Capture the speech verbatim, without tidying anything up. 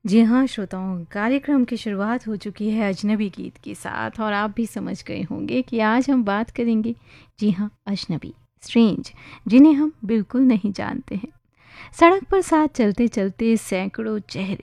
जी हाँ श्रोताओं, कार्यक्रम की शुरुआत हो चुकी है अजनबी गीत के साथ और आप भी समझ गए होंगे कि आज हम बात करेंगे, जी हाँ, अजनबी, स्ट्रेंज, जिन्हें हम बिल्कुल नहीं जानते हैं। सड़क पर साथ चलते चलते सैकड़ों चेहरे